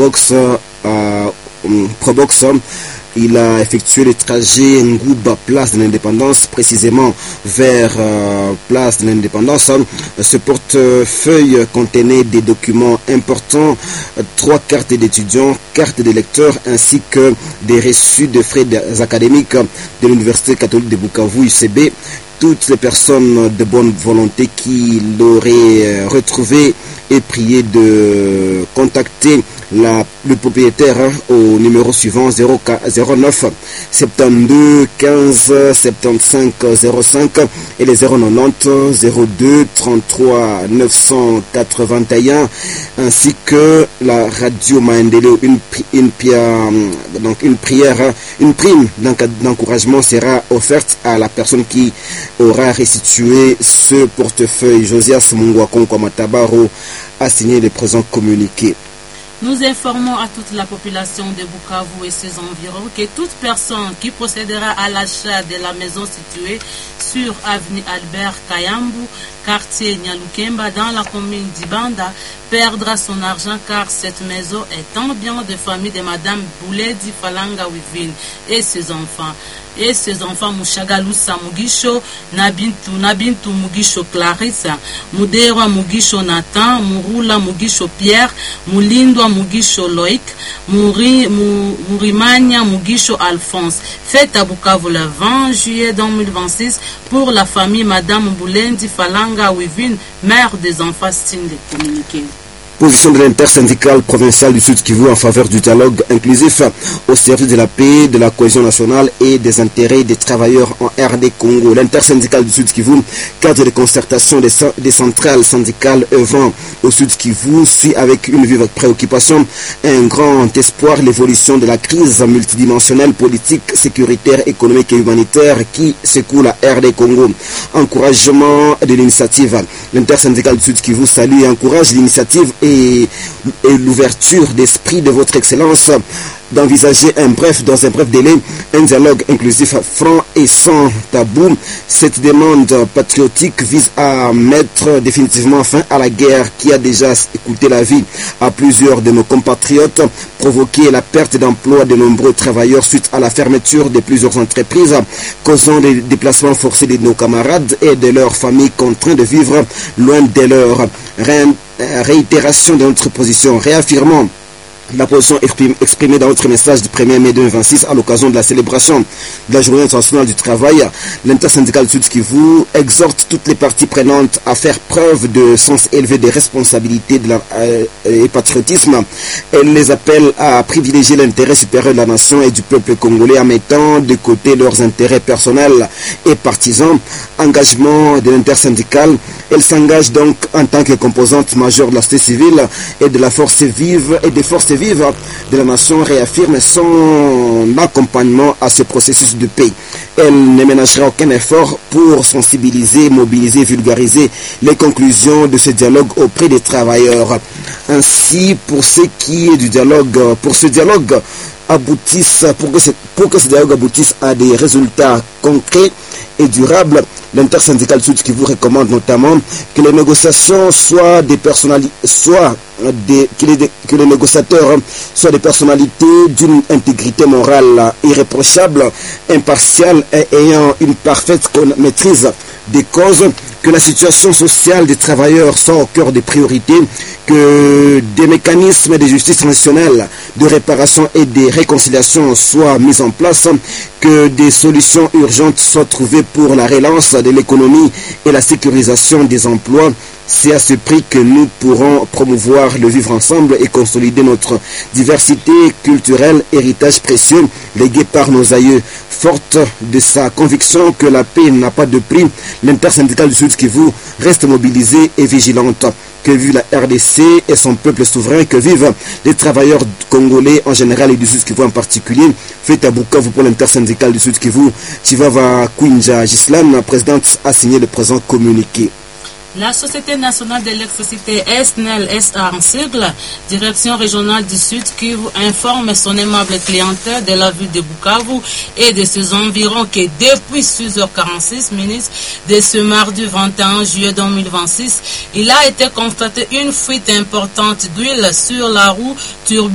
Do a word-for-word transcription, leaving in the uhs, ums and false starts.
Probox, euh, Probox, il a effectué le trajet Ngouba, place de l'Indépendance, précisément vers euh, place de l'Indépendance. Ce portefeuille contenait des documents importants, trois cartes d'étudiants, cartes de lecteurs, ainsi que des reçus de frais académiques de l'Université catholique de Bukavu, U C B. Toutes les personnes de bonne volonté qui l'auraient retrouvé et prié de contacter la, le propriétaire hein, au numéro suivant zéro neuf soixante-douze quinze soixante-quinze zéro cinq et les zéro quatre-vingt-dix zéro deux trente-trois neuf cent quatre-vingt-un, ainsi que la radio Maendeleo. Une, une, donc une prière, une prime d'encouragement sera offerte à la personne qui aura restitué ce portefeuille. Josias Mungwakonko Matabaro a signé le présent communiqué. Nous informons à toute la population de Bukavu et ses environs que toute personne qui procédera à l'achat de la maison située sur avenue Albert Kayambu, quartier Nyalukemba, dans la commune d'Ibanda, perdra son argent car cette maison est un bien de famille de Madame Bouledi Falanga Wivine et ses enfants. Et ses enfants Mushagalusa Mugisho, Nabintu, Nabintu Mugisho Clarissa, Muderwa Mugisho Nathan, Murula Mugisho Pierre, Mulindwa Mugisho Loïc, Muri, Murimania Mugisho Alphonse. Fête à Bukavu le vingt juillet deux mille vingt-six pour la famille Madame Boulendi Falanga Wivine, mère des enfants, signe de communiqué. Position de l'intersyndicale provinciale du Sud Kivu en faveur du dialogue inclusif au service de la paix, de la cohésion nationale et des intérêts des travailleurs en R D Congo. L'intersyndicale du Sud Kivu, cadre de concertation des, des centrales syndicales œuvrant au Sud Kivu, suit avec une vive préoccupation et un grand espoir l'évolution de la crise multidimensionnelle politique, sécuritaire, économique et humanitaire qui secoue la R D Congo. Encouragement de l'initiative. L'intersyndicale du Sud Kivu salue et encourage l'initiative et et, et l'ouverture d'esprit de votre excellence d'envisager un bref, dans un bref délai, un dialogue inclusif franc et sans tabou. Cette demande patriotique vise à mettre définitivement fin à la guerre qui a déjà coûté la vie à plusieurs de nos compatriotes, provoqué la perte d'emploi de nombreux travailleurs suite à la fermeture de plusieurs entreprises, causant des déplacements forcés de nos camarades et de leurs familles contraints de vivre loin de leur ré réitération de notre position, réaffirmant la position exprimée dans notre message du premier mai deux mille vingt-six à l'occasion de la célébration de la Journée internationale du travail. L'intersyndicale Sud Kivu exhorte toutes les parties prenantes à faire preuve de sens élevé des responsabilités de la, euh, et patriotisme. Elle les appelle à privilégier l'intérêt supérieur de la nation et du peuple congolais en mettant de côté leurs intérêts personnels et partisans. Engagement de l'intersyndicale, elle s'engage donc en tant que composante majeure de la société civile et de la force vive et des forces vives de la nation, réaffirme son accompagnement à ce processus de paix. Elle ne ménagera aucun effort pour sensibiliser, mobiliser, vulgariser les conclusions de ce dialogue auprès des travailleurs. Ainsi, pour ce qui est du dialogue, pour ce dialogue aboutisse, pour que ce, pour que ce dialogue aboutisse à des résultats concrets et durables, l'intersyndicale Sud qui vous recommande notamment que les négociations soient des personnalités, soit des, que, les, que les négociateurs soient des personnalités d'une intégrité morale irréprochable, impartiale et ayant une parfaite maîtrise des causes, que la situation sociale des travailleurs soit au cœur des priorités, que des mécanismes de justice transitionnelle, de réparation et de réconciliation soient mis en place, que des solutions urgentes soient trouvées pour la relance de l'économie et la sécurisation des emplois. C'est à ce prix que nous pourrons promouvoir le vivre ensemble et consolider notre diversité culturelle, héritage précieux légué par nos aïeux. Forte de sa conviction que la paix n'a pas de prix, l'intersyndicale du Sud Kivu reste mobilisée et vigilante. Que vive la R D C et son peuple souverain, que vivent les travailleurs congolais en général et du Sud Kivu en particulier. Faites à Bukavu pour l'intersyndicale du Sud Kivu. Chivava Kwinja Gislan, présidente, a signé le présent communiqué. La Société nationale de l'électricité S N E L S A en sigle, Direction régionale du Sud Kivu, informe son aimable clientèle de la ville de Bukavu et de ses environs que depuis six heures quarante-six minutes de ce mardi vingt et un juillet deux mille vingt-six, il a été constaté une fuite importante d'huile sur la roue Turbo